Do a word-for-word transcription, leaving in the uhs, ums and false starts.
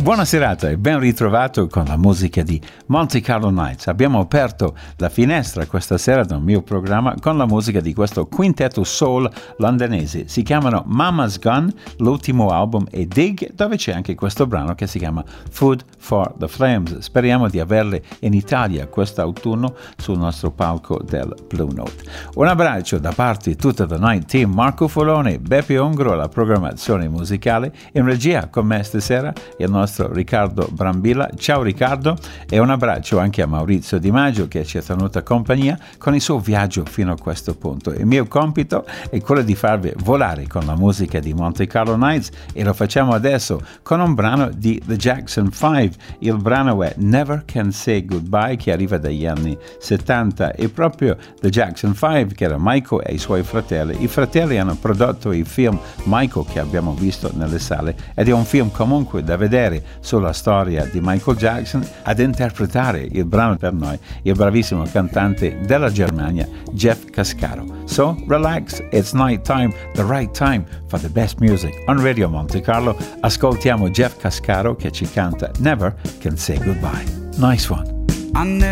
Buona serata e ben ritrovato con la musica di Monte Carlo Nights. Abbiamo aperto la finestra questa sera del mio programma con la musica di questo quintetto soul londinese. Si chiamano Mama's Gun, l'ultimo album è Dig, dove c'è anche questo brano che si chiama Food for the Flames. Speriamo di averle in Italia quest'autunno sul nostro palco del Blue Note. Un abbraccio da parte di tutta The Night Team, Marco Folone, Beppe Ongro alla programmazione musicale, in regia con me stasera il nostro Riccardo Brambilla. Ciao Riccardo, e un abbraccio anche a Maurizio Di Maggio che ci ha tenuto compagnia con il suo viaggio fino a questo punto. Il mio compito è quello di farvi volare con la musica di Monte Carlo Nights e lo facciamo adesso con un brano di The Jackson five. Il brano è Never Can Say Goodbye, che arriva dagli anni settanta, e proprio The Jackson five, che era Michael e i suoi fratelli. I fratelli hanno prodotto il film Michael che abbiamo visto nelle sale, ed è un film comunque da vedere sulla storia di Michael Jackson. Ad interpretare il brano per noi il bravissimo cantante della Germania Jeff Cascaro. So relax, it's night time, the right time for the best music on Radio Monte Carlo. Ascoltiamo Jeff Cascaro che ci canta Never Can Say Goodbye. Nice one.